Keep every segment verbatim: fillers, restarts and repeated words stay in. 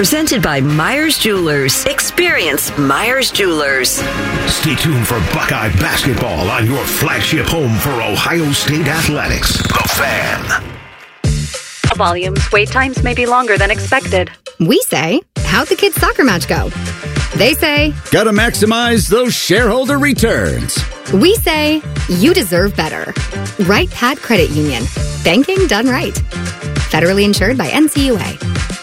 Presented by Myers Jewelers. Experience Myers Jewelers. Stay tuned for Buckeye basketball on your flagship home for Ohio State Athletics. The Fan. Volumes, wait times may be longer than expected. We say, how'd the kids' soccer match go? They say, gotta maximize those shareholder returns. We say, you deserve better. Wright Pat Credit Union. Banking done right. Federally insured by N C U A.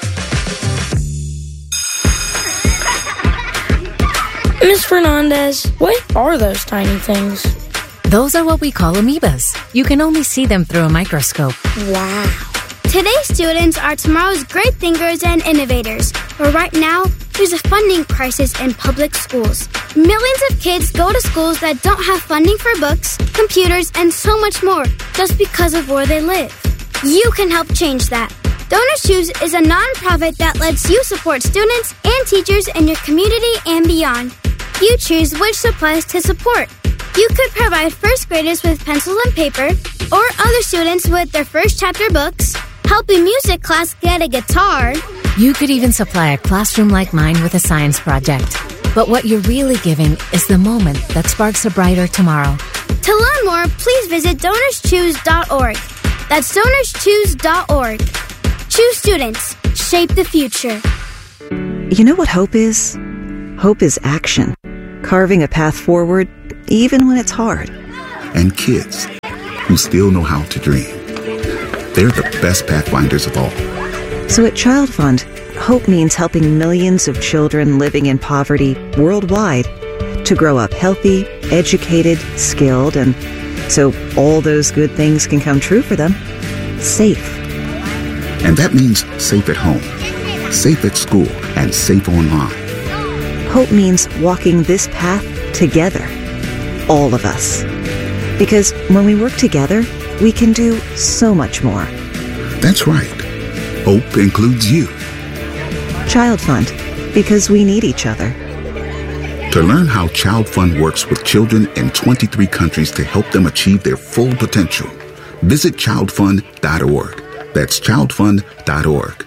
Miz Fernandez, what are those tiny things? Those are what we call amoebas. You can only see them through a microscope. Wow. Today's students are tomorrow's great thinkers and innovators. But right now, there's a funding crisis in public schools. Millions of kids go to schools that don't have funding for books, computers, and so much more just because of where they live. You can help change that. Donors Choose is a nonprofit that lets you support students and teachers in your community and beyond. You choose which supplies to support. You could provide first graders with pencil and paper, or other students with their first chapter books, help a music class get a guitar. You could even supply a classroom like mine with a science project. But what you're really giving is the moment that sparks a brighter tomorrow. To learn more, please visit donors choose dot org. That's donors choose dot org. Choose students. Shape the future. You know what hope is? Hope is action. Carving a path forward, even when it's hard. And kids who still know how to dream. They're the best pathfinders of all. So at Child Fund, hope means helping millions of children living in poverty worldwide to grow up healthy, educated, skilled, and so all those good things can come true for them. Safe. And that means safe at home, safe at school, and safe online. Hope means walking this path together. All of us. Because when we work together, we can do so much more. That's right. Hope includes you. Child Fund, because we need each other. To learn how Child Fund works with children in twenty-three countries to help them achieve their full potential, visit child fund dot org. That's child fund dot org.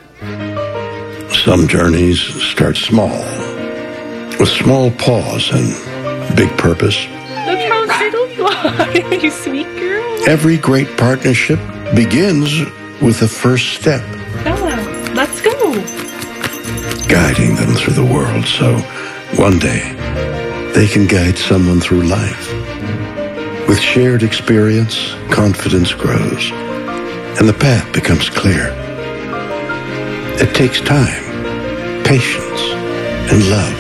Some journeys start small, with small pause and big purpose. That's how Skittles fly, you sweet girl. Every great partnership begins with the first step. Bella, let's go. Guiding them through the world so one day they can guide someone through life. With shared experience, confidence grows, and the path becomes clear. It takes time, patience, and love.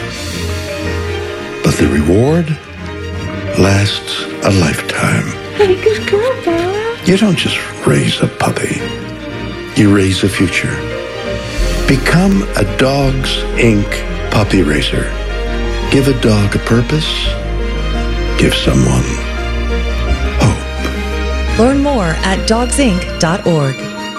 But the reward lasts a lifetime. Hey, good girl, Bella. You don't just raise a puppy. You raise a future. Become a Dogs Incorporated puppy raiser. Give a dog a purpose. Give someone hope. Learn more at dogs inc dot org.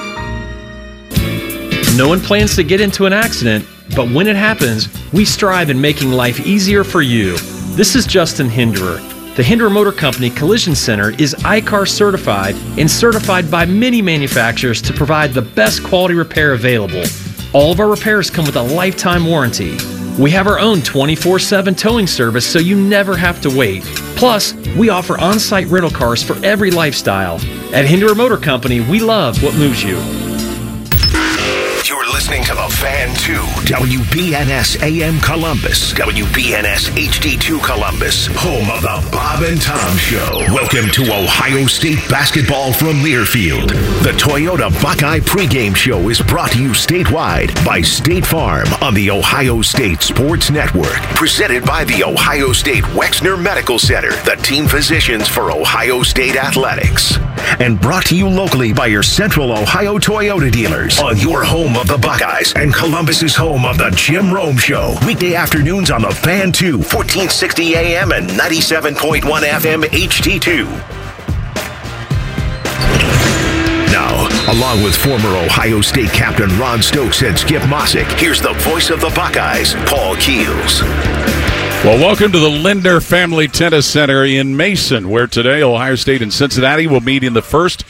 No one plans to get into an accident, but when it happens, we strive in making life easier for you. This is Justin Hinderer. The Hinderer Motor Company Collision Center is I C A R certified and certified by many manufacturers to provide the best quality repair available. All of our repairs come with a lifetime warranty. We have our own twenty-four seven towing service so you never have to wait. Plus, we offer on-site rental cars for every lifestyle. At Hinderer Motor Company, we love what moves you. You're listening to The Fan two, W B N S A M Columbus, W B N S H D two Columbus, home of the Bob and Tom Show. Welcome to Ohio State basketball from Learfield. The Toyota Buckeye pregame show is brought to you statewide by State Farm on the Ohio State Sports Network. Presented by the Ohio State Wexner Medical Center, the team physicians for Ohio State Athletics. And brought to you locally by your Central Ohio Toyota dealers on your home of the Buckeyes and Columbus's home of the Jim Rome Show. Weekday afternoons on The Fan two, fourteen sixty A M and ninety-seven point one F M H D two. Now, along with former Ohio State captain Ron Stokes and Skip Mossick, here's the voice of the Buckeyes, Paul Keels. Well, welcome to the Linder Family Tennis Center in Mason, where today Ohio State and Cincinnati will meet in the first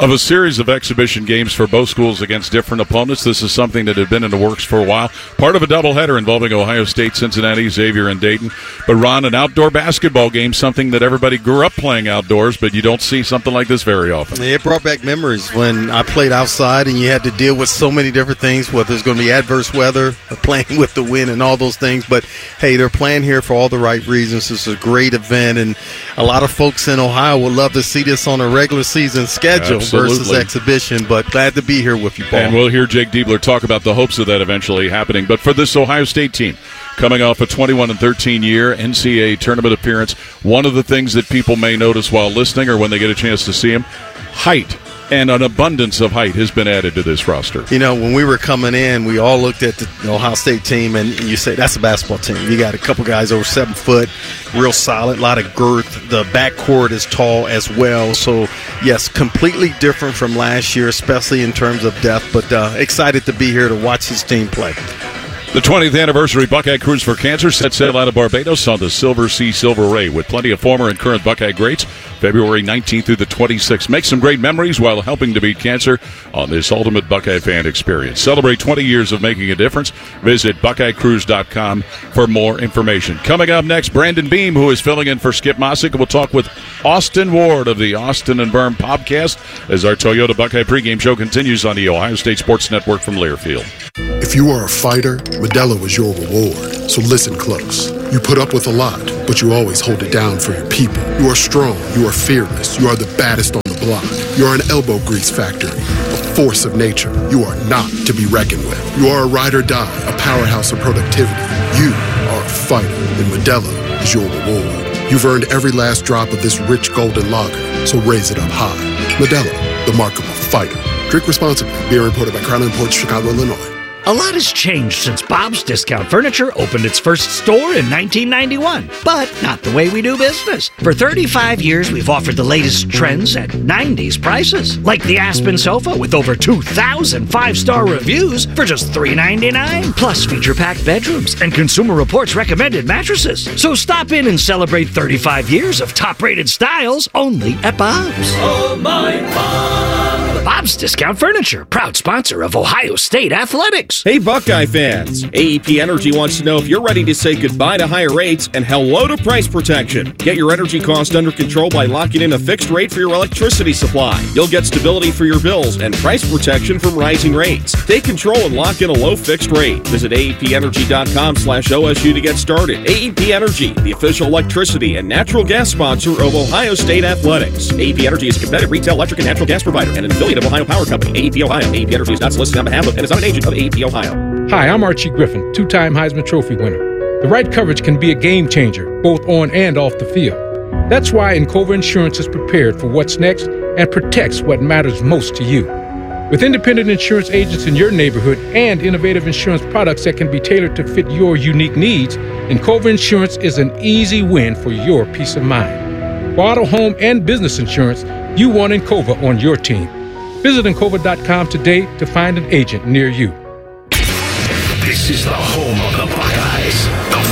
of a series of exhibition games for both schools against different opponents. This is something that had been in the works for a while. Part of a doubleheader involving Ohio State, Cincinnati, Xavier, and Dayton. But, Ron, an outdoor basketball game, something that everybody grew up playing outdoors, but you don't see something like this very often. It brought back memories when I played outside and you had to deal with so many different things, whether it's going to be adverse weather or playing with the wind and all those things. But, hey, they're playing here for all the right reasons. It's a great event, and a lot of folks in Ohio would love to see this on a regular season schedule. Absolutely. Versus exhibition, but glad to be here with you, Paul. And we'll hear Jake Diebler talk about the hopes of that eventually happening. But for this Ohio State team, coming off a twenty-one and thirteen year N C double A tournament appearance, one of the things that people may notice while listening or when they get a chance to see him, height. And an abundance of height has been added to this roster. You know, when we were coming in, we all looked at the Ohio State team, and you say, that's a basketball team. You got a couple guys over seven foot, real solid, a lot of girth. The backcourt is tall as well. So, yes, completely different from last year, especially in terms of depth. But uh, excited to be here to watch this team play. The twentieth anniversary Buckeye Cruise for Cancer set sail out of Barbados on the Silver Sea Silver Ray with plenty of former and current Buckeye greats. February nineteenth through the twenty-sixth. Make some great memories while helping to beat cancer on this ultimate Buckeye fan experience. Celebrate twenty years of making a difference. Visit Buckeye Cruise dot com for more information. Coming up next, Brandon Beam, who is filling in for Skip Mossick. We'll talk with Austin Ward of the Austin and Berm podcast as our Toyota Buckeye pregame show continues on the Ohio State Sports Network from Learfield. If you are a fighter, Modelo is your reward. So listen close. You put up with a lot, but you always hold it down for your people. You are strong. You are fearless. You are the baddest on the block. You are an elbow grease factory, a force of nature. You are not to be reckoned with. You are a ride or die, a powerhouse of productivity. You are a fighter, and Modelo is your reward. You've earned every last drop of this rich golden lager, so raise it up high. Modelo, the mark of a fighter. Drink responsibly. Beer imported by Crown Imports, Chicago, Illinois. A lot has changed since Bob's Discount Furniture opened its first store in nineteen ninety-one, but not the way we do business. For thirty-five years, we've offered the latest trends at nineties prices, like the Aspen sofa with over two thousand five-star reviews for just three ninety-nine, plus feature-packed bedrooms and Consumer Reports recommended mattresses. So stop in and celebrate thirty-five years of top-rated styles only at Bob's. Oh, my Bob! Bob's Discount Furniture, proud sponsor of Ohio State Athletics. Hey, Buckeye fans. A E P Energy wants to know if you're ready to say goodbye to higher rates and hello to price protection. Get your energy cost under control by locking in a fixed rate for your electricity supply. You'll get stability for your bills and price protection from rising rates. Take control and lock in a low fixed rate. Visit A E P energy dot com slash O S U to get started. A E P Energy, the official electricity and natural gas sponsor of Ohio State Athletics. A E P Energy is a competitive retail electric and natural gas provider and an affiliate of Ohio Power Company. A E P Ohio. A E P Energy is not solicited on behalf of and is not an agent of A E P Ohio. Hi, I'm Archie Griffin, two-time Heisman Trophy winner. The right coverage can be a game changer, both on and off the field. That's why Encova Insurance is prepared for what's next and protects what matters most to you. With independent insurance agents in your neighborhood and innovative insurance products that can be tailored to fit your unique needs, Encova Insurance is an easy win for your peace of mind. For auto, home, and business insurance, you want Encova on your team. Visit Encova dot com today to find an agent near you. This is the home of the Buckeyes, the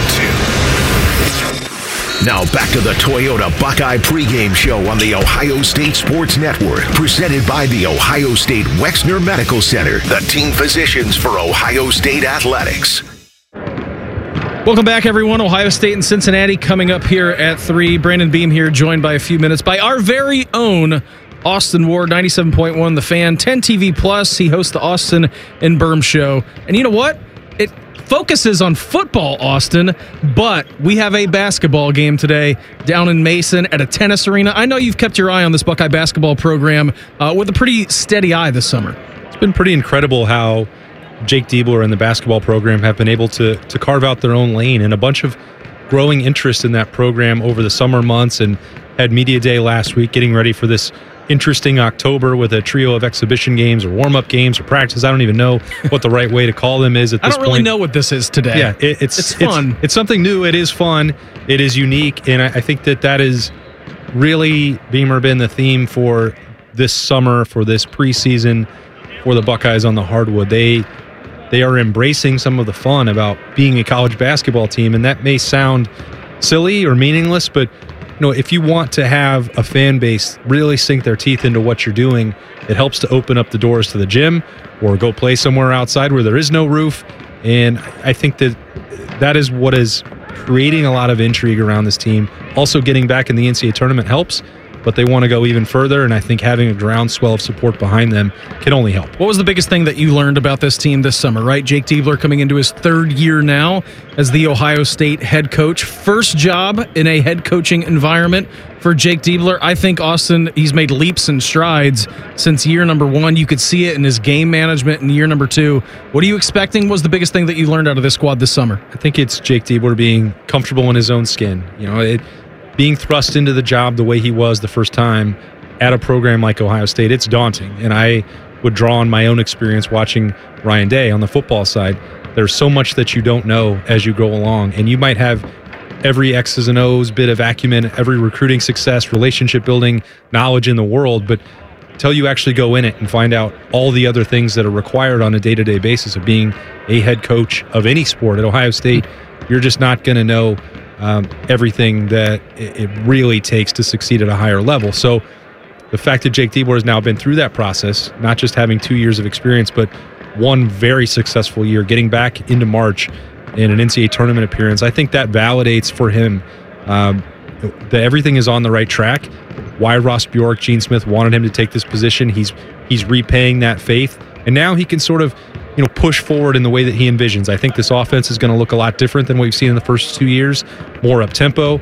Fan Tune. Now back to the Toyota Buckeye pregame show on the Ohio State Sports Network, presented by the Ohio State Wexner Medical Center, the team physicians for Ohio State Athletics. Welcome back, everyone. Ohio State and Cincinnati coming up here at three. Brandon Beam here, joined by a few minutes by our very own Austin Ward, ninety-seven point one The Fan, ten T V Plus. He hosts the Austin and Berm Show. And you know what? It focuses on football, Austin, but we have a basketball game today down in Mason at a tennis arena. I know you've kept your eye on this Buckeye basketball program uh, with a pretty steady eye this summer. It's been pretty incredible how Jake Diebler and the basketball program have been able to to carve out their own lane, and a bunch of growing interest in that program over the summer months, and had media day last week getting ready for this interesting October with a trio of exhibition games or warm-up games or practice. I don't even know what the right way to call them is at this point. I don't really point. know what this is today. Yeah, it, it's, it's fun. It's, it's something new. It is fun. It is unique, and I, I think that that is really, Beamer, been the theme for this summer, for this preseason, for the Buckeyes on the hardwood. They they are embracing some of the fun about being a college basketball team, and that may sound silly or meaningless, but know, if you want to have a fan base really sink their teeth into what you're doing, it helps to open up the doors to the gym or go play somewhere outside where there is no roof. And I think that that is what is creating a lot of intrigue around this team. Also, getting back in the N C double A tournament helps, but they want to go even further, and I think having a groundswell of support behind them can only help. What was the biggest thing that you learned about this team this summer, right? Jake Diebler coming into his third year now as the Ohio State head coach. First job in a head coaching environment for Jake Diebler. I think, Austin, he's made leaps and strides since year number one. You could see it in his game management in year number two. What are you expecting? What was the biggest thing that you learned out of this squad this summer? I think it's Jake Diebler being comfortable in his own skin. You know, it being thrust into the job the way he was the first time at a program like Ohio State, it's daunting. And I would draw on my own experience watching Ryan Day on the football side. There's so much that you don't know as you go along, and you might have every X's and O's bit of acumen, every recruiting success, relationship building knowledge in the world, but until you actually go in it and find out all the other things that are required on a day-to-day basis of being a head coach of any sport at Ohio State, you're just not going to know Um, everything that it really takes to succeed at a higher level. So the fact that Jake Diebler has now been through that process, not just having two years of experience, but one very successful year, getting back into March in an N C double A tournament appearance, I think that validates for him um, that everything is on the right track. Why Ross Bjork, Gene Smith wanted him to take this position. He's he's repaying that faith, and now he can sort of you know, push forward in the way that he envisions. I think this offense is going to look a lot different than what we've seen in the first two years, more up-tempo.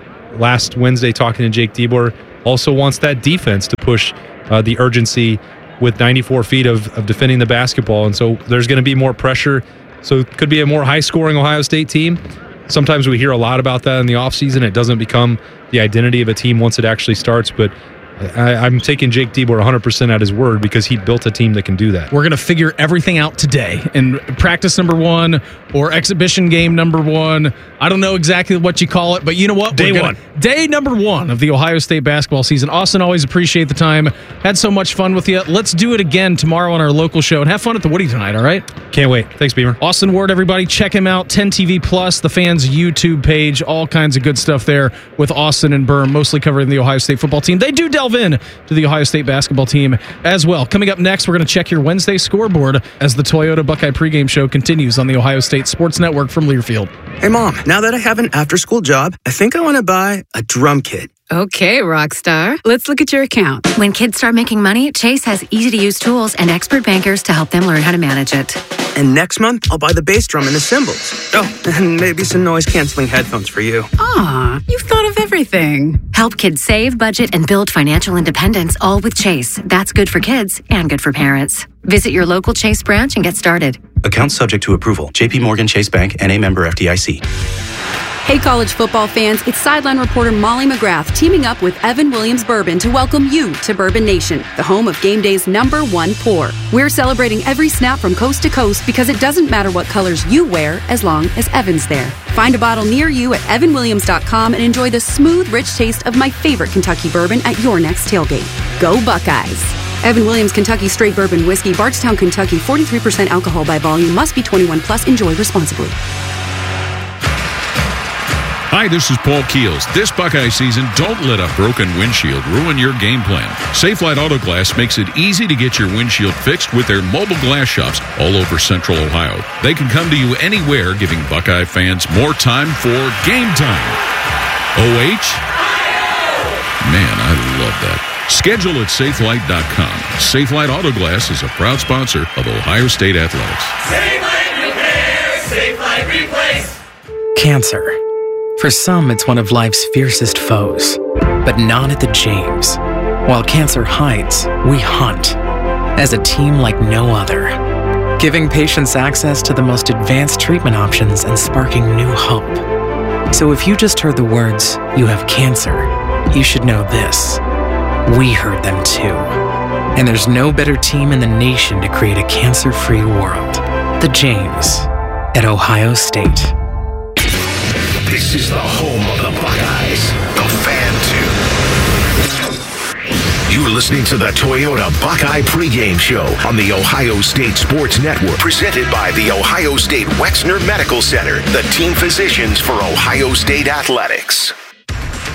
Last Wednesday, talking to Jake Diebler, also wants that defense to push uh, the urgency with ninety-four feet of, of defending the basketball, and so there's going to be more pressure. So it could be a more high-scoring Ohio State team. Sometimes we hear a lot about that in the offseason. It doesn't become the identity of a team once it actually starts, but I, I'm taking Jake Diebler one hundred percent at his word because he built a team that can do that. We're going to figure everything out today in practice number one or exhibition game number one. I don't know exactly what you call it, but you know what? Day We're one. Gonna, day number one of the Ohio State basketball season. Austin, always appreciate the time. Had so much fun with you. Let's do it again tomorrow on our local show and have fun at the Woody tonight, all right? Can't wait. Thanks, Beamer. Austin Ward, everybody. Check him out. ten T V Plus, the fans' YouTube page. All kinds of good stuff there with Austin and Berm, mostly covering the Ohio State football team. They do delve in to the Ohio State basketball team as well. Coming up next, we're going to check your Wednesday scoreboard as the Toyota Buckeye pregame show continues on the Ohio State Sports Network from Learfield. Hey, Mom, now that I have an after-school job, I think I want to buy a drum kit. Okay, Rockstar. Let's look at your account. When kids start making money, Chase has easy-to-use tools and expert bankers to help them learn how to manage it. And next month, I'll buy the bass drum and the cymbals. Oh, and maybe some noise-canceling headphones for you. Aw, you've thought of everything. Help kids save, budget, and build financial independence, all with Chase. That's good for kids and good for parents. Visit your local Chase branch and get started. Account subject to approval. J P Morgan Chase Bank and a member F D I C. Hey, college football fans, it's sideline reporter Molly McGrath teaming up with Evan Williams Bourbon to welcome you to Bourbon Nation, the home of game day's number one pour. We're celebrating every snap from coast to coast because it doesn't matter what colors you wear as long as Evan's there. Find a bottle near you at evan williams dot com and enjoy the smooth, rich taste of my favorite Kentucky bourbon at your next tailgate. Go Buckeyes! Evan Williams Kentucky Straight Bourbon Whiskey, Bardstown, Kentucky, forty-three percent alcohol by volume, must be twenty-one plus, enjoy responsibly. Hi, this is Paul Keels. This Buckeye season, don't let a broken windshield ruin your game plan. Safelite Auto Glass makes it easy to get your windshield fixed with their mobile glass shops all over Central Ohio. They can come to you anywhere, giving Buckeye fans more time for game time. O H? Man, I love that. Schedule at safelite dot com. Safelite Auto Glass is a proud sponsor of Ohio State Athletics. Safelite Repair, Safelite Replace. Cancer. For some, it's one of life's fiercest foes, but not at the James. While cancer hides, we hunt as a team like no other, giving patients access to the most advanced treatment options and sparking new hope. So if you just heard the words, "you have cancer," you should know this. We heard them too. And there's no better team in the nation to create a cancer-free world. The James at Ohio State. This is the home of the Buckeyes, the Fan Tune. You're listening to the Toyota Buckeye pregame show on the Ohio State Sports Network, presented by the Ohio State Wexner Medical Center, the team physicians for Ohio State Athletics.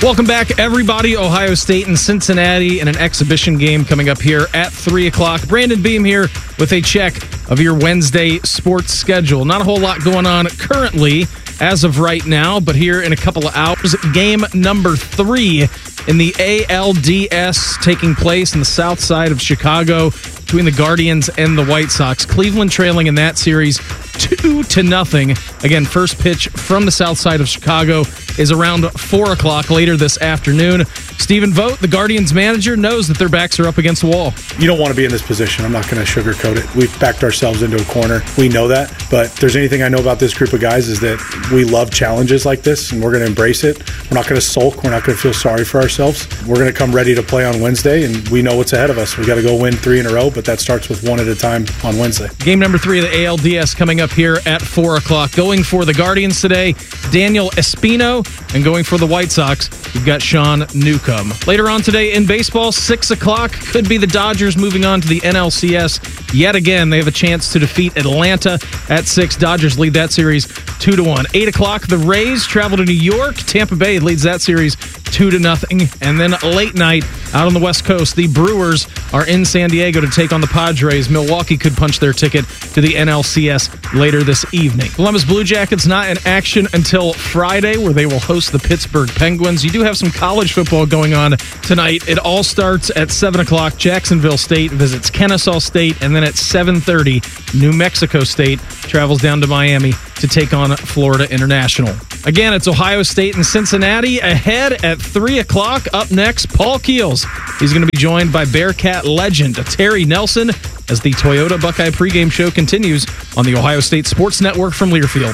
Welcome back, everybody. Ohio State and Cincinnati in an exhibition game coming up here at three o'clock. Brandon Beam here with a check of your Wednesday sports schedule. Not a whole lot going on currently as of right now, but here in a couple of hours, game number three in the A L D S taking place in the south side of Chicago between the Guardians and the White Sox. Cleveland trailing in that series two to nothing. Again, first pitch from the south side of Chicago is around four o'clock later this afternoon. Stephen Vogt, the Guardians manager, knows that their backs are up against the wall. You don't want to be in this position. I'm not going to sugarcoat it. We've backed ourselves into a corner. We know that. But if there's anything I know about this group of guys is that we love challenges like this, and we're going to embrace it. We're not going to sulk. We're not going to feel sorry for ourselves. We're going to come ready to play on Wednesday, and we know what's ahead of us. We got to go win three in a row, but that starts with one at a time on Wednesday. Game number three of the A L D S coming up here at four o'clock. Going for the Guardians today, Daniel Espino, and going for the White Sox, we've got Sean Newcomb. Later on today in baseball, six o'clock, could be the Dodgers moving on to the N L C S. Yet again, they have a chance to defeat Atlanta at six. Dodgers lead that series two to one. eight o'clock, the Rays travel to New York. Tampa Bay leads that series two to nothing. And then late night, out on the West Coast, the Brewers are in San Diego to take on the Padres. Milwaukee could punch their ticket to the N L C S later this evening. Columbus Blue Jackets not in action until Friday, where they will host the Pittsburgh Penguins. You do have some college football going on tonight. It all starts at seven o'clock. Jacksonville State visits Kennesaw State, and then at seven thirty, New Mexico State travels down to Miami to take on Florida International. Again, it's Ohio State and Cincinnati ahead at three o'clock. Up next, Paul Keels. He's going to be joined by Bearcat legend Terry Nelson as the Toyota Buckeye pregame show continues on the Ohio State Sports Network from Learfield.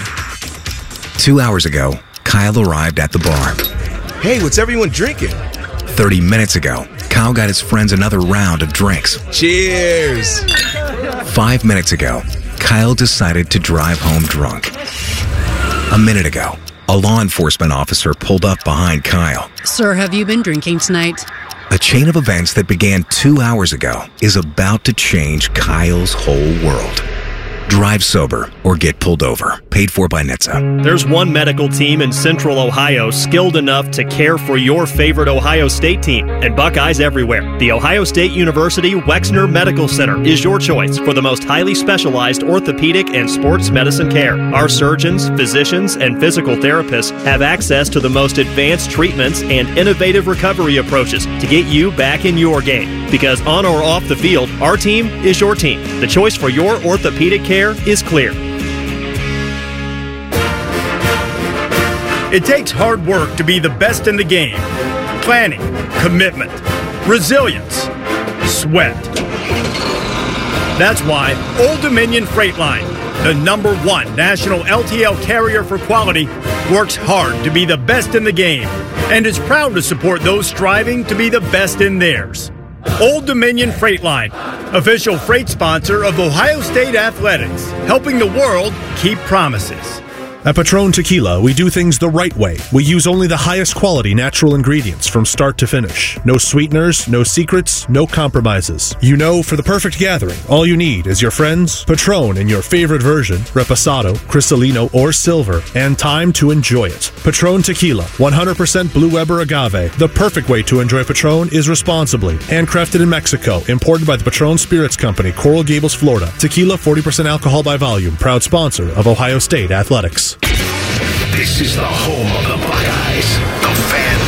Two hours ago, Kyle arrived at the bar. Hey, what's everyone drinking? thirty minutes ago, Kyle got his friends another round of drinks. Cheers! Five minutes ago, Kyle decided to drive home drunk. A minute ago, a law enforcement officer pulled up behind Kyle. Sir, have you been drinking tonight? A chain of events that began two hours ago is about to change Kyle's whole world. Drive sober or get pulled over. Paid for by N H T S A. There's one medical team in Central Ohio skilled enough to care for your favorite Ohio State team, and Buckeyes everywhere. The Ohio State University Wexner Medical Center is your choice for the most highly specialized orthopedic and sports medicine care. Our surgeons, physicians, and physical therapists have access to the most advanced treatments and innovative recovery approaches to get you back in your game. Because on or off the field, our team is your team. The choice for your orthopedic care is clear. It takes hard work to be the best in the game. Planning, commitment, resilience, sweat. That's why Old Dominion Freight Line, the number one national L T L carrier for quality, works hard to be the best in the game and is proud to support those striving to be the best in theirs. Old Dominion Freight Line, official freight sponsor of Ohio State Athletics, helping the world keep promises. At Patron Tequila, we do things the right way. We use only the highest quality natural ingredients from start to finish. No sweeteners, no secrets, no compromises. You know, for the perfect gathering, all you need is your friends, Patron in your favorite version, Reposado, Cristalino, or Silver, and time to enjoy it. Patron Tequila, one hundred percent Blue Weber agave. The perfect way to enjoy Patron is responsibly. Handcrafted in Mexico, imported by the Patron Spirits Company, Coral Gables, Florida. Tequila, forty percent alcohol by volume. Proud sponsor of Ohio State Athletics. This is the home of the Buckeyes, the Fan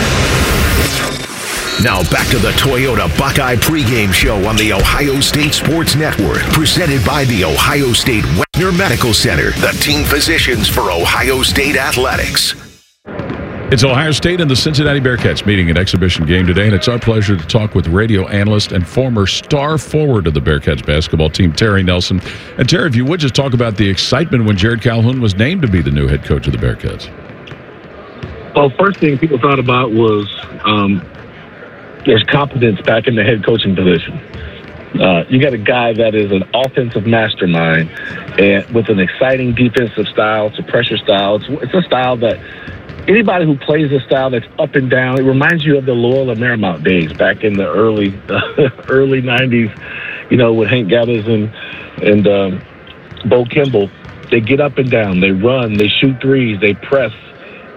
Tune. Now back to the Toyota Buckeye pregame show on the Ohio State Sports Network, presented by the Ohio State Wexner Medical Center, the team physicians for Ohio State Athletics. It's Ohio State and the Cincinnati Bearcats meeting an exhibition game today, and it's our pleasure to talk with radio analyst and former star forward of the Bearcats basketball team, Terry Nelson. And Terry, if you would just talk about the excitement when Jared Calhoun was named to be the new head coach of the Bearcats. Well, first thing people thought about was um, there's confidence back in the head coaching position. Uh, you got a guy that is an offensive mastermind and with an exciting defensive style. It's a pressure style. It's, it's a style that anybody who plays a style that's up and down, it reminds you of the Loyola Marymount days back in the early uh, early nineties, you know, with Hank Gathers and, and um, Bo Kimball. They get up and down. They run. They shoot threes. They press.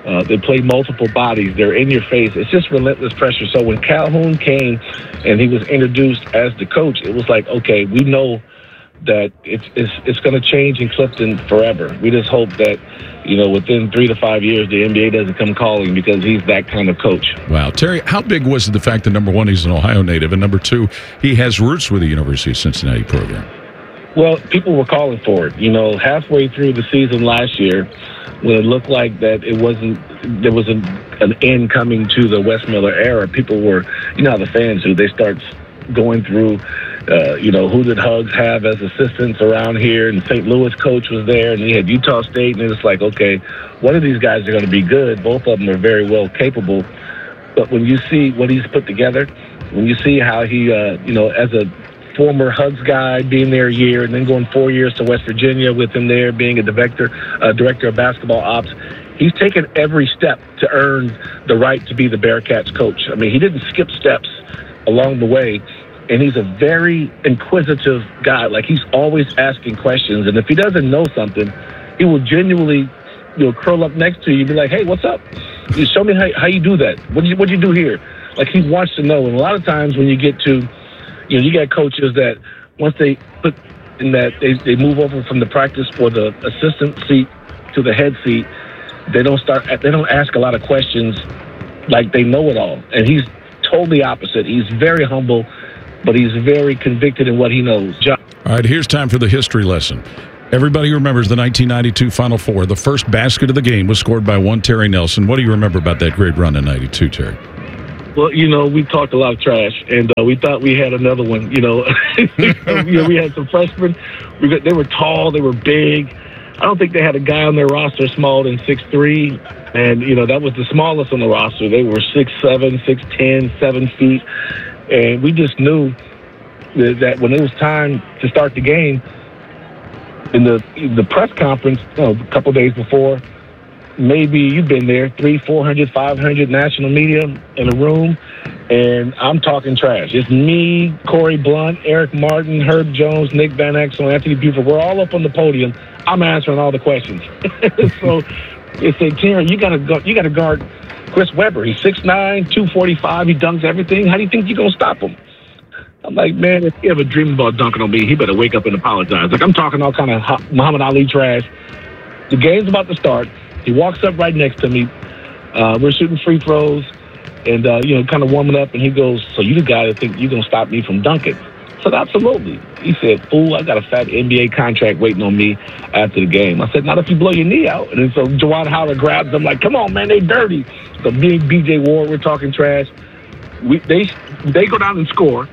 Uh, they play multiple bodies. They're in your face. It's just relentless pressure. So when Calhoun came and he was introduced as the coach, it was like, okay, we know that it's it's, it's going to change in Clifton forever. We just hope that, you know, within three to five years, the N B A doesn't come calling because he's that kind of coach. Wow. Terry, how big was the fact that, number one, he's an Ohio native, and number two, he has roots with the University of Cincinnati program? Well, people were calling for it. You know, halfway through the season last year, when it looked like that it wasn't, there was an, an end coming to the Wes Miller era, people were, you know how the fans do, they start going through, uh, you know, who did Hugs have as assistants around here? And Saint Louis coach was there, and he had Utah State, and it's like, okay, one of these guys are going to be good. Both of them are very well capable. But when you see what he's put together, when you see how he, uh, you know, as a former Hugs guy, being there a year and then going four years to West Virginia with him there, being a director, uh, director of basketball ops, he's taken every step to earn the right to be the Bearcats coach. I mean, he didn't skip steps along the way, and he's a very inquisitive guy. Like, he's always asking questions, and if he doesn't know something, he will genuinely, you know, curl up next to you and be like, hey, what's up? You show me how, how you do that. What did you, what you do here? Like, he wants to know. And a lot of times when you get to, you know, you got coaches that once they put in that, they, they move over from the practice or the assistant seat to the head seat, they don't start, they don't ask a lot of questions like they know it all. And he's totally opposite. He's very humble, but he's very convicted in what he knows. John. All right, here's time for the history lesson. Everybody remembers the nineteen ninety-two Final Four. The first basket of the game was scored by one Terry Nelson. What do you remember about that great run in ninety-two, Terry? Well, you know, we talked a lot of trash, and uh, we thought we had another one. You know, you know, we had some freshmen. We got, they were tall, they were big. I don't think they had a guy on their roster smaller than six three, and, you know, that was the smallest on the roster. They were six seven, six ten, seven feet, and we just knew that, that when it was time to start the game, in the the press conference, you know, a couple days before, maybe you've been there, three, four hundred, five hundred national media in a room, and I'm talking trash. It's me, Corey Blunt, Eric Martin, Herb Jones, Nick Van Exel, Anthony Buford. We're all up on the podium. I'm answering all the questions. So they say, Terry, you gotta go, you gotta guard Chris Webber. He's six nine, two forty-five. He dunks everything. How do you think you're gonna stop him? I'm like, man, if you ever dream about dunking on me, he better wake up and apologize. Like, I'm talking all kind of Muhammad Ali trash. The game's about to start. He walks up right next to me. Uh, we're shooting free throws and, uh, you know, kind of warming up. And he goes, so you the guy that think you're going to stop me from dunking? I said, absolutely. He said, fool, I got a fat N B A contract waiting on me after the game. I said, not if you blow your knee out. And then so Juwan Howard grabs him like, come on, man, they dirty. So me and B J Ward, we're talking trash. We They they go down and score.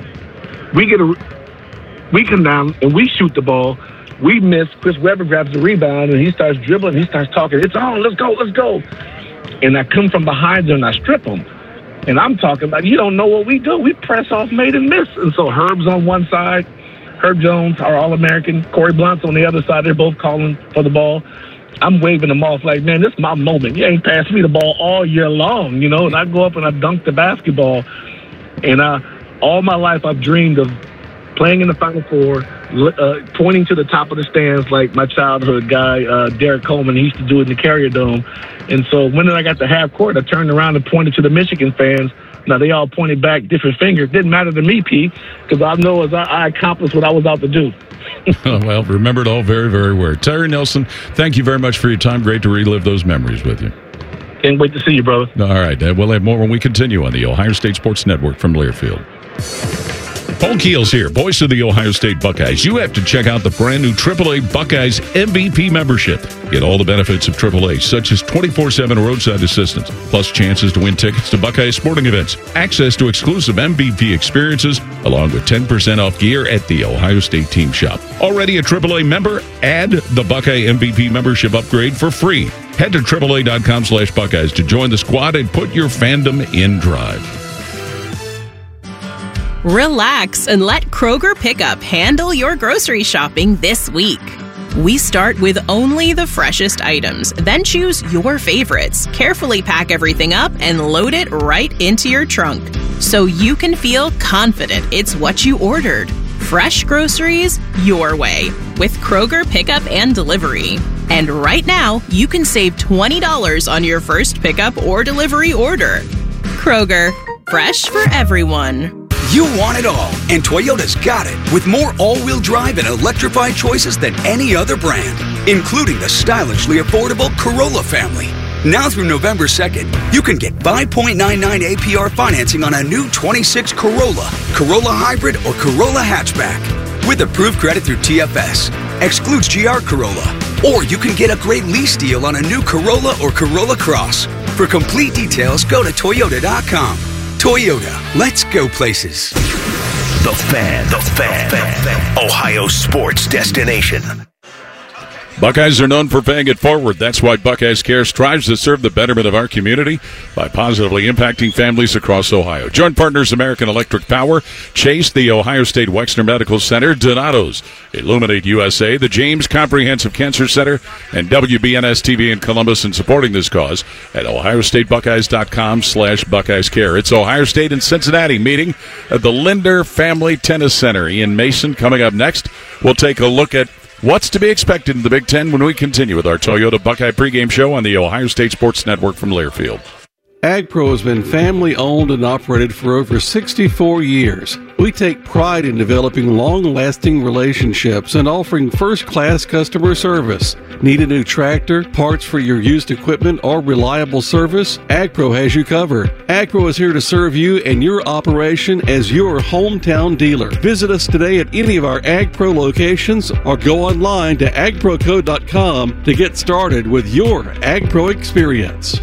We get a, we come down and we shoot the ball. We miss. Chris Webber grabs the rebound and he starts dribbling. He starts talking. It's on. Let's go. Let's go. And I come from behind him and I strip him. And I'm talking about, you don't know what we do. We press off, made and miss. And so Herb's on one side, Herb Jones, our All-American, Corey Blunt's on the other side. They're both calling for the ball. I'm waving them off like, man, this is my moment. You ain't passed me the ball all year long, you know. And I go up and I dunk the basketball. And I. All my life, I've dreamed of playing in the Final Four, uh, pointing to the top of the stands like my childhood guy, uh, Derek Coleman. He used to do it in the Carrier Dome. And so when I got to half court, I turned around and pointed to the Michigan fans. Now, they all pointed back different fingers. Didn't matter to me, P, because I know as I, I accomplished what I was out to do. Well, remember it all very, very well. Terry Nelson, thank you very much for your time. Great to relive those memories with you. Can't wait to see you, brother. All right. Uh, we'll have more when we continue on the Ohio State Sports Network from Learfield. Paul Keels here, voice of the Ohio State Buckeyes. You have to check out the brand new triple A Buckeyes M V P membership. Get all the benefits of triple A, such as twenty-four seven roadside assistance, plus chances to win tickets to Buckeye sporting events, access to exclusive M V P experiences, along with ten percent off gear at the Ohio State team shop. Already a triple A member? Add the Buckeye M V P membership upgrade for free. Head to triple A dot com slash Buckeyes to join the squad and put your fandom in drive. Relax and let Kroger Pickup handle your grocery shopping this week. We start with only the freshest items, then choose your favorites, carefully pack everything up, and load it right into your trunk so you can feel confident it's what you ordered. Fresh groceries your way with Kroger Pickup and Delivery. And right now, you can save twenty dollars on your first pickup or delivery order. Kroger, fresh for everyone. You want it all, and Toyota's got it, with more all-wheel drive and electrified choices than any other brand, including the stylishly affordable Corolla family. Now through November second, you can get five point nine nine A P R financing on a new twenty-six Corolla, Corolla Hybrid, or Corolla Hatchback. With approved credit through T F S. Excludes G R Corolla. Or you can get a great lease deal on a new Corolla or Corolla Cross. For complete details, go to Toyota dot com. Toyota, let's go places. The Fan, the Fan, the Fan. Ohio sports destination. Buckeyes are known for paying it forward. That's why Buckeyes Care strives to serve the betterment of our community by positively impacting families across Ohio. Joint partners American Electric Power, Chase, the Ohio State Wexner Medical Center, Donato's, Illuminate U S A, the James Comprehensive Cancer Center, and W B N S T V in Columbus in supporting this cause at ohio state buckeyes dot com slash Buckeyes Care. It's Ohio State and Cincinnati meeting at the Linder Family Tennis Center. Ian Mason coming up next. We'll take a look at what's to be expected in the Big Ten when we continue with our Toyota Buckeye pregame show on the Ohio State Sports Network from Learfield. AgPro has been family-owned and operated for over sixty-four years. We take pride in developing long-lasting relationships and offering first-class customer service. Need a new tractor, parts for your used equipment, or reliable service? AgPro has you covered. AgPro is here to serve you and your operation as your hometown dealer. Visit us today at any of our AgPro locations or go online to ag pro co dot com to get started with your AgPro experience.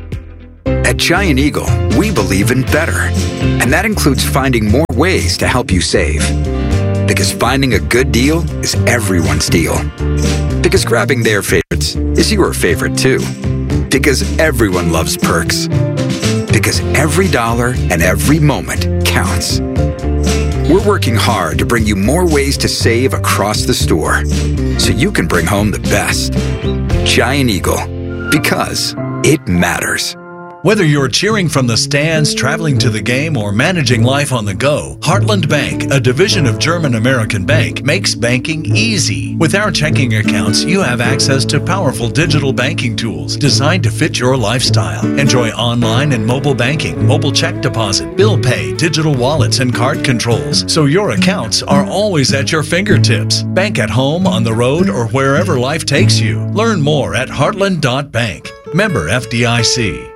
At Giant Eagle, we believe in better. And that includes finding more ways to help you save. Because finding a good deal is everyone's deal. Because grabbing their favorites is your favorite too. Because everyone loves perks. Because every dollar and every moment counts. We're working hard to bring you more ways to save across the store so you can bring home the best. Giant Eagle. Because it matters. Whether you're cheering from the stands, traveling to the game, or managing life on the go, Heartland Bank, a division of German American Bank, makes banking easy. With our checking accounts, you have access to powerful digital banking tools designed to fit your lifestyle. Enjoy online and mobile banking, mobile check deposit, bill pay, digital wallets, and card controls, so your accounts are always at your fingertips. Bank at home, on the road, or wherever life takes you. Learn more at heartland dot bank. Member F D I C.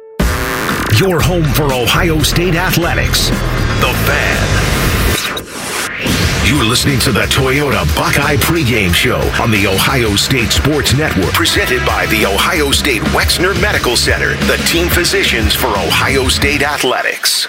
Your home for Ohio State athletics, The Fan. You're listening to the Toyota Buckeye pregame show on the Ohio State Sports Network, presented by the Ohio State Wexner Medical Center, the team physicians for Ohio State athletics.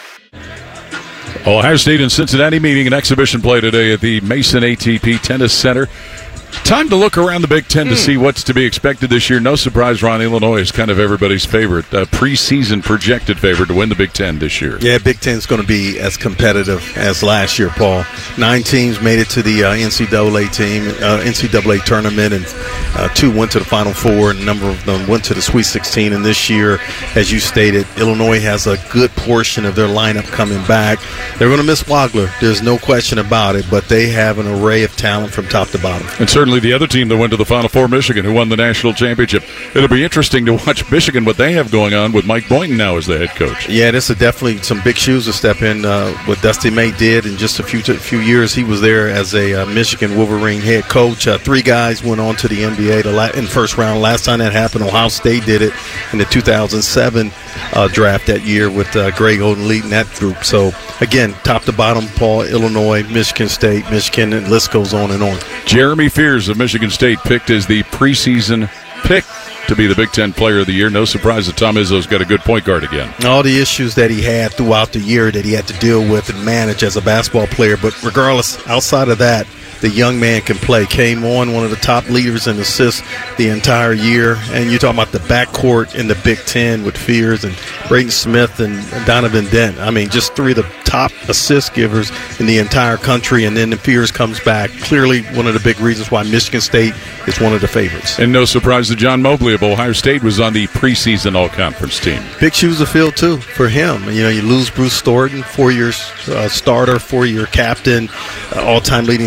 Ohio State and Cincinnati meeting an exhibition play today at the Mason A T P Tennis Center. Time to look around the Big Ten to mm. see what's to be expected this year. No surprise, Ron, Illinois is kind of everybody's favorite, uh, preseason projected favorite to win the Big Ten this year. Yeah, Big Ten's going to be as competitive as last year, Paul. Nine teams made it to the uh, N C double A team, uh, N C double A tournament, and uh, two went to the Final Four, and a number of them went to the Sweet sixteen. And this year, as you stated, Illinois has a good portion of their lineup coming back. They're going to miss Wagler. There's no question about it, but they have an array of talent from top to bottom. And certainly the other team that went to the Final Four, Michigan, who won the national championship. It'll be interesting to watch Michigan, what they have going on with Mike Boynton now as the head coach. Yeah, this is definitely some big shoes to step in. Uh, what Dusty May did in just a few t- few years, he was there as a uh, Michigan Wolverine head coach. Uh, three guys went on to the N B A the la- in first round. Last time that happened, Ohio State did it in the two thousand seven uh, draft that year with uh, Greg Oden leading that group. So, again, top to bottom, Paul, Illinois, Michigan State, Michigan, and the list goes on and on. Jeremy Fears of Michigan State picked as the preseason pick to be the Big Ten Player of the Year. No surprise that Tom Izzo's got a good point guard again. All the issues that he had throughout the year that he had to deal with and manage as a basketball player, but regardless, outside of that, the young man can play. Came on one of the top leaders in assists the entire year. And you're talking about the backcourt in the Big Ten with Fears and Braden Smith and Donovan Dent. I mean, just three of the top assist givers in the entire country. And then the Fears comes back. Clearly one of the big reasons why Michigan State is one of the favorites. And no surprise that John Mobley of Ohio State was on the preseason all-conference team. Big shoes to fill, too, for him. You know, you lose Bruce Thornton, four-year uh, starter, four-year captain, uh, all-time leading scorer.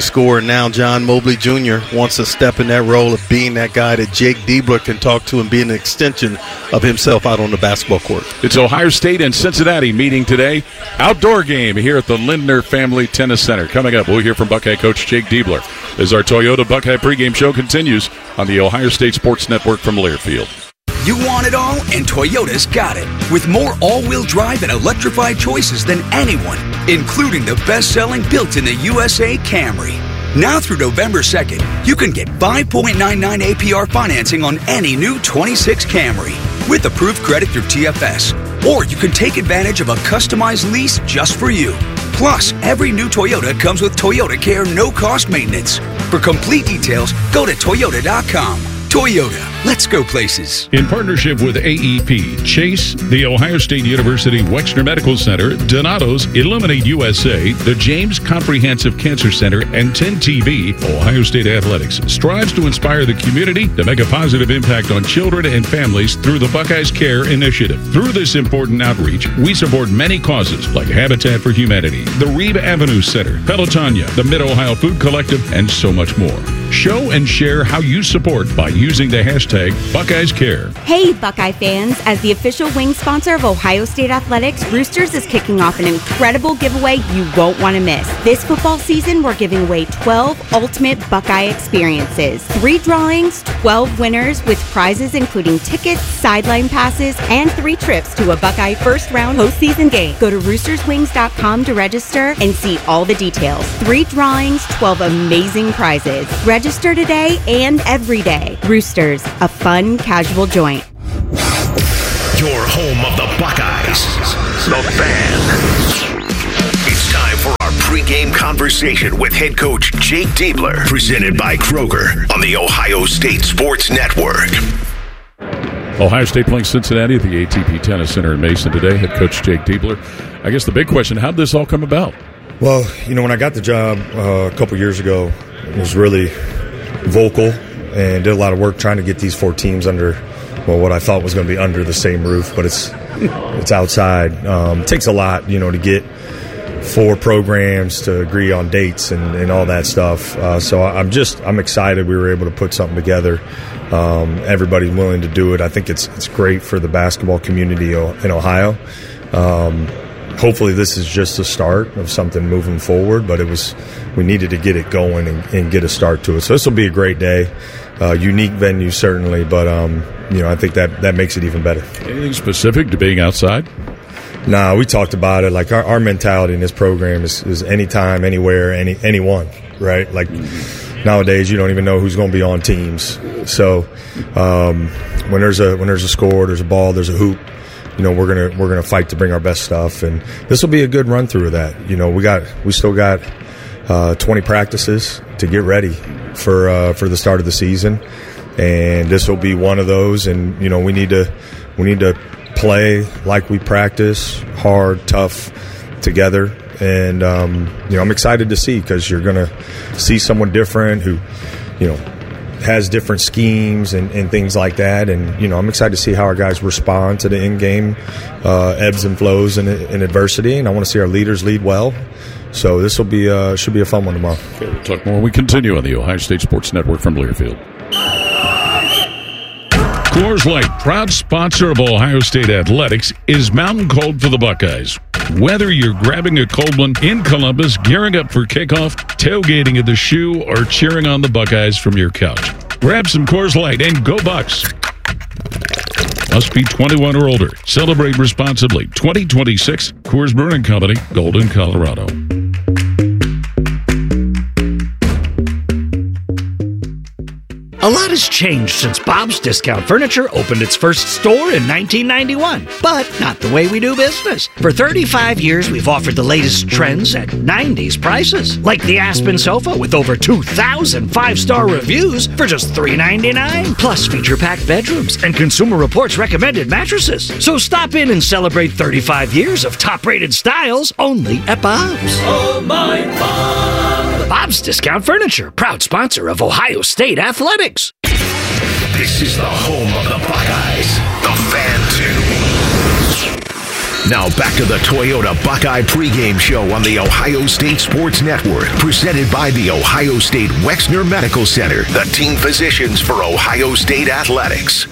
now John Mobley Junior wants to step in that role of being that guy that Jake Diebler can talk to and be an extension of himself out on the basketball court. It's Ohio State and Cincinnati meeting today. Outdoor game here at the Lindner Family Tennis Center. Coming up, we'll hear from Buckeye coach Jake Diebler as our Toyota Buckeye pregame show continues on the Ohio State Sports Network from Learfield. You want it all, and Toyota's got it. With more all-wheel drive and electrified choices than anyone, including the best-selling built in the U S A Camry. Now through November second, you can get five point nine nine A P R financing on any new twenty-six Camry with approved credit through T F S. Or you can take advantage of a customized lease just for you. Plus, every new Toyota comes with Toyota Care no-cost maintenance. For complete details, go to Toyota dot com. Toyota, let's go places. In partnership with A E P, Chase, The Ohio State University Wexner Medical Center, Donato's, Illuminate U S A, the James Comprehensive Cancer Center, and ten T V, Ohio State Athletics strives to inspire the community to make a positive impact on children and families through the Buckeyes Care Initiative. Through this important outreach, we support many causes like Habitat for Humanity, the Reeb Avenue Center, Pelotonia, the Mid-Ohio Food Collective, and so much more. Show and share how you support by using the hashtag Buckeyes Care. Hey, Buckeye fans. As the official wing sponsor of Ohio State Athletics, Roosters is kicking off an incredible giveaway you won't want to miss. This football season, we're giving away twelve ultimate Buckeye experiences. Three drawings, twelve winners with prizes including tickets, sideline passes, and three trips to a Buckeye first-round postseason game. Go to roosters wings dot com to register and see all the details. Three drawings, twelve amazing prizes. Register today and every day. Roosters, a fun, casual joint. Your home of the Buckeyes, the Fan. It's time for our pregame conversation with head coach Jake Diebler, presented by Kroger on the Ohio State Sports Network. Ohio State playing Cincinnati at the A T P Tennis Center in Mason today. Head coach Jake Diebler. I guess the big question, how did this all come about? Well, you know, when I got the job uh, a couple years ago, it was really vocal and did a lot of work trying to get these four teams under, well, what I thought was going to be under the same roof, but it's it's outside. Um, it takes a lot, you know, to get four programs to agree on dates and, and all that stuff. Uh, so I'm just I'm excited we were able to put something together. Um, everybody's willing to do it. I think it's it's great for the basketball community in Ohio. Um, hopefully this is just the start of something moving forward, but it was we needed to get it going and, and get a start to it. So this will be a great day. Uh, unique venue, certainly, but um, you know I think that, that makes it even better. Anything specific to being outside? Nah, we talked about it. Like our, our mentality in this program is, is anytime, anywhere, any anyone, right? Like nowadays, you don't even know who's going to be on teams. So um, when there's a when there's a score, there's a ball, there's a hoop. You know, we're gonna we're gonna fight to bring our best stuff, and this will be a good run through of that. You know, we got we still got uh, twenty practices to get ready for uh, for the start of the season, and this will be one of those. And you know, we need to we need to play like we practice, hard, tough, together. And um, you know, I'm excited to see because you're gonna see someone different who, you know, has different schemes and, and things like that. And, you know, I'm excited to see how our guys respond to the in-game uh, ebbs and flows and, and adversity. And I want to see our leaders lead well. So this will be uh, should be a fun one tomorrow. Okay, we'll talk more when we continue on the Ohio State Sports Network from Learfield. Coors Light, proud sponsor of Ohio State Athletics, is mountain cold for the Buckeyes. Whether you're grabbing a cold one in Columbus, gearing up for kickoff, tailgating at the Shoe, or cheering on the Buckeyes from your couch, grab some Coors Light and go Bucks. Must be twenty-one or older. Celebrate responsibly. twenty twenty-six Coors Brewing Company, Golden, Colorado. A lot has changed since Bob's Discount Furniture opened its first store in nineteen ninety-one, but not the way we do business. For thirty-five years, we've offered the latest trends at nineties prices, like the Aspen sofa with over two thousand five-star reviews for just three ninety-nine, plus feature-packed bedrooms and Consumer Reports recommended mattresses. So stop in and celebrate thirty-five years of top-rated styles only at Bob's. Oh, my Bob! Bob's Discount Furniture, proud sponsor of Ohio State Athletics. This is the home of the Buckeyes, the Fan two. Now back to the Toyota Buckeye pregame show on the Ohio State Sports Network, presented by the Ohio State Wexner Medical Center, the team physicians for Ohio State athletics.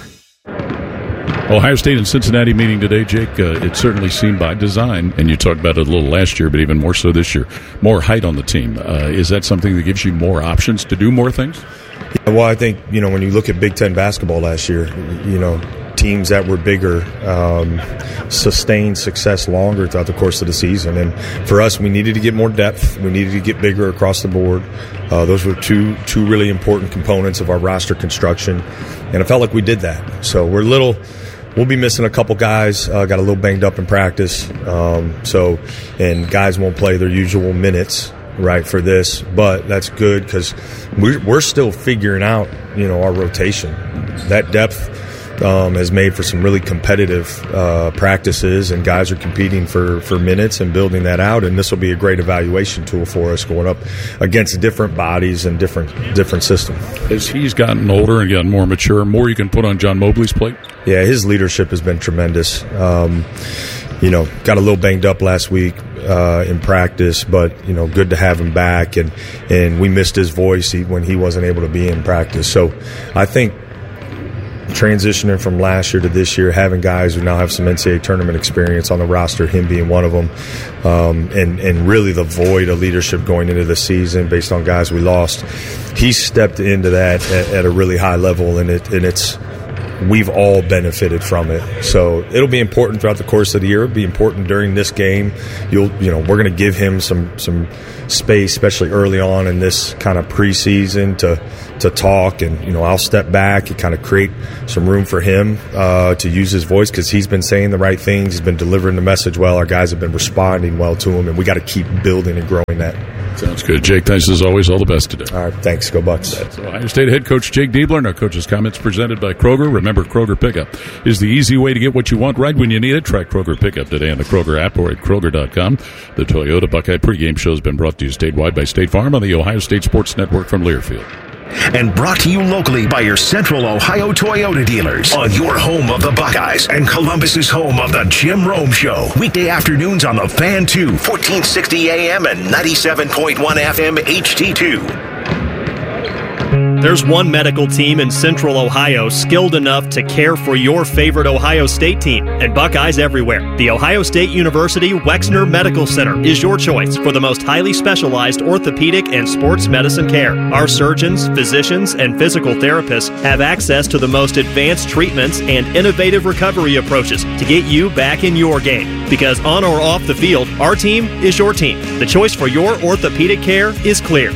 Ohio State and Cincinnati meeting today, Jake. Uh, it certainly seemed by design, and you talked about it a little last year, but even more so this year, more height on the team. Uh, is that something that gives you more options to do more things? Yeah, well, I think, you know, when you look at Big Ten basketball last year, you know, teams that were bigger um, sustained success longer throughout the course of the season. And for us, we needed to get more depth. We needed to get bigger across the board. Uh, those were two two really important components of our roster construction, and I felt like we did that. So we're a little – we'll be missing a couple guys. Uh, got a little banged up in practice. Um, so, and guys won't play their usual minutes, right, for this. But that's good because we're, we're still figuring out, you know, our rotation. That depth um, has made for some really competitive uh, practices, and guys are competing for, for minutes and building that out. And this will be a great evaluation tool for us going up against different bodies and different different systems. As he's gotten older and gotten more mature, more you can put on John Mobley's plate? Yeah, his leadership has been tremendous. Um, you know, got a little banged up last week uh, in practice, but, you know, good to have him back. And, and we missed his voice when he wasn't able to be in practice. So I think transitioning from last year to this year, having guys who now have some N C double A tournament experience on the roster, him being one of them, um, and, and really the void of leadership going into the season based on guys we lost, he stepped into that at, at a really high level, and it and it's we've all benefited from it. So it'll be important throughout the course of the year. It'll be important during this game. You'll, you know, we're going to give him some some space, especially early on in this kind of preseason, to to talk. And, you know, I'll step back and kind of create some room for him uh, to use his voice, because he's been saying the right things. He's been delivering the message well. Our guys have been responding well to him, and we got to keep building and growing that. Sounds good. Jake, thanks as always. All the best today. All right. Thanks. Go Bucks. That's Ohio State head coach Jake Diebler, and our coach's comments presented by Kroger. Remember, Kroger Pickup is the easy way to get what you want right when you need it. Try Kroger Pickup today on the Kroger app or at Kroger dot com. The Toyota Buckeye pregame show has been brought to you statewide by State Farm on the Ohio State Sports Network from Learfield. And brought to you locally by your Central Ohio Toyota dealers on your home of the Buckeyes and Columbus's home of the Jim Rome Show. Weekday afternoons on the Fan two, fourteen sixty A M and ninety-seven point one F M H T two. There's one medical team in Central Ohio skilled enough to care for your favorite Ohio State team, and Buckeyes everywhere. The Ohio State University Wexner Medical Center is your choice for the most highly specialized orthopedic and sports medicine care. Our surgeons, physicians, and physical therapists have access to the most advanced treatments and innovative recovery approaches to get you back in your game. Because on or off the field, our team is your team. The choice for your orthopedic care is clear.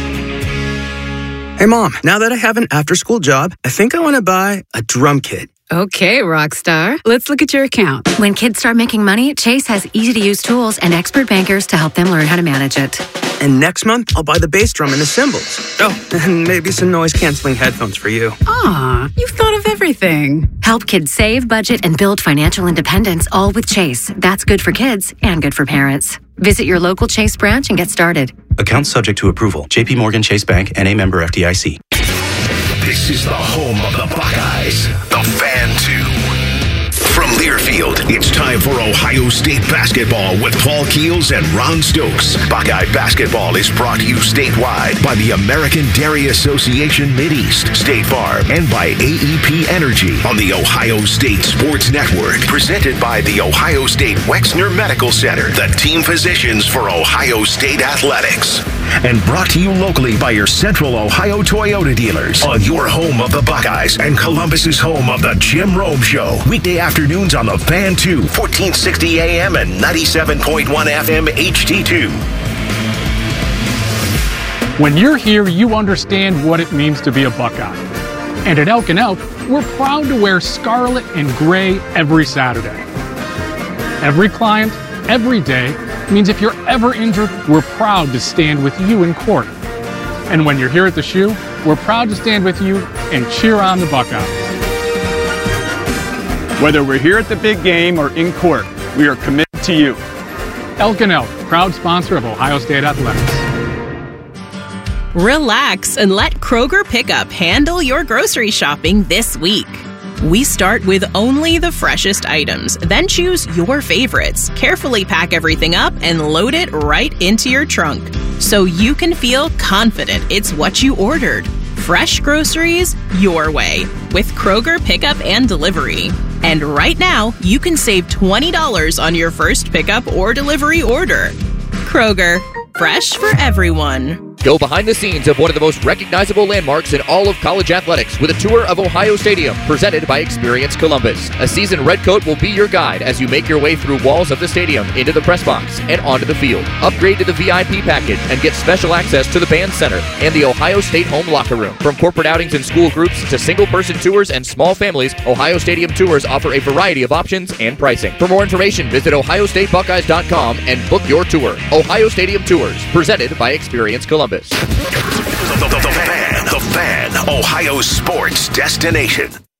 Hey, Mom, now that I have an after-school job, I think I want to buy a drum kit. Okay, Rockstar. Let's look at your account. When kids start making money, Chase has easy-to-use tools and expert bankers to help them learn how to manage it. And next month, I'll buy the bass drum and the cymbals. Oh, and maybe some noise-canceling headphones for you. Aw, you've thought of everything. Help kids save, budget, and build financial independence, all with Chase. That's good for kids and good for parents. Visit your local Chase branch and get started. Account subject to approval. J P Morgan Chase Bank, N A member F D I C. This is the home of the Buckeyes, the Fan two. From Learfield, it's time for Ohio State basketball with Paul Keels and Ron Stokes. Buckeye basketball is brought to you statewide by the American Dairy Association Mideast, State Farm, and by A E P Energy on the Ohio State Sports Network. Presented by the Ohio State Wexner Medical Center, the team physicians for Ohio State athletics. And brought to you locally by your Central Ohio Toyota dealers on your home of the Buckeyes and Columbus's home of the Jim Rome Show. Weekday afternoons on the Fan two, fourteen sixty A M and ninety-seven point one F M H T two. When you're here, you understand what it means to be a Buckeye. And at Elk and Elk, we're proud to wear scarlet and gray every Saturday. Every client, every day, means if you're ever injured, we're proud to stand with you in court. And when you're here at the Shoe, we're proud to stand with you and cheer on the Buckeyes. Whether we're here at the big game or in court, we are committed to you. Elk and Elk, proud sponsor of Ohio State Athletics. Relax and let Kroger Pickup handle your grocery shopping this week. We start with only the freshest items, then choose your favorites. Carefully pack everything up and load it right into your trunk so you can feel confident it's what you ordered. Fresh groceries your way with Kroger Pickup and Delivery. And right now, you can save twenty dollars on your first pickup or delivery order. Kroger, fresh for everyone. Go behind the scenes of one of the most recognizable landmarks in all of college athletics with a tour of Ohio Stadium presented by Experience Columbus. A seasoned redcoat will be your guide as you make your way through walls of the stadium, into the press box, and onto the field. Upgrade to the V I P package and get special access to the band center and the Ohio State home locker room. From corporate outings and school groups to single-person tours and small families, Ohio Stadium Tours offer a variety of options and pricing. For more information, visit ohio state buckeyes dot com and book your tour. Ohio Stadium Tours, presented by Experience Columbus. The, the, the Fan, the Fan, Ohio sports destination.